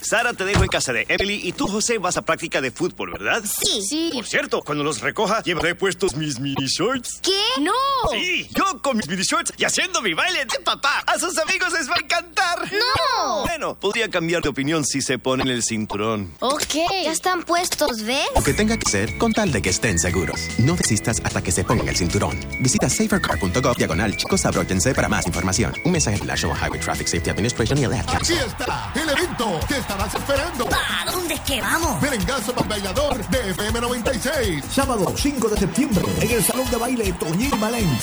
Sara, te dejo en casa de Emily y tú, José, vas a práctica de fútbol, ¿verdad? Sí. Por cierto, cuando los recoja, llevaré puestos mis mini shorts. ¿Qué? ¡No! Sí, yo con mis mini shorts y haciendo mi baile de papá. A sus amigos les va a encantar. ¡No! Bueno, podría cambiar de opinión si se ponen el cinturón. Ok. Ya están puestos, ¿ves? Lo que tenga que ser, con tal de que estén seguros. No desistas hasta que se pongan el cinturón. Visita safercar.gov/chicos abróchense para más información. Un mensaje de National Highway Traffic Safety Administration y el Ad Aquí está el evento que estarás esperando. ¿A dónde es que vamos? Merengazo para bailador de FM 96. Sábado 5 de septiembre en el Salón de Baile Toñín Valens.